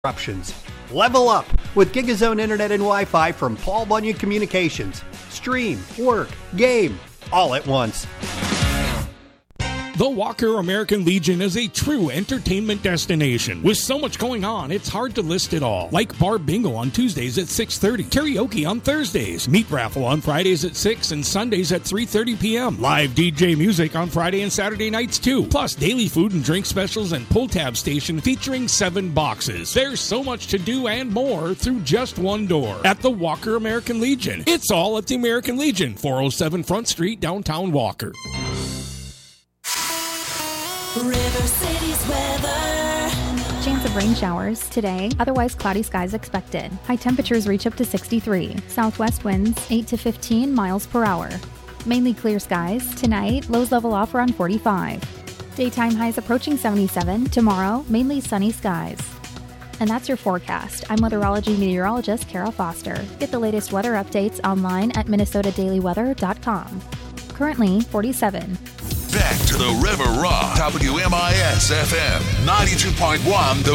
interruptions. Level up with GigaZone Internet and Wi-Fi from Paul Bunyan Communications. Stream, work, game, all at once. The Walker American Legion is a true entertainment destination. With so much going on, it's hard to list it all. Like bar bingo on Tuesdays at 6:30, karaoke on Thursdays, meat raffle on Fridays at 6 and Sundays at 3:30 p.m. Live DJ music on Friday and Saturday nights too. Plus daily food and drink specials and pull tab station featuring 7 boxes. There's so much to do and more through just one door at the Walker American Legion. It's all at the American Legion, 407 Front Street, downtown Walker. River City's weather. Chance of rain showers today, otherwise cloudy skies expected. High temperatures reach up to 63. Southwest winds 8 to 15 miles per hour. Mainly clear skies. Tonight, lows level off around 45. Daytime highs approaching 77. Tomorrow, mainly sunny skies. And that's your forecast. I'm weatherology meteorologist Kara Foster. Get the latest weather updates online at minnesotadailyweather.com. Currently 47. Back to the River Rock, WMIS FM 92.1.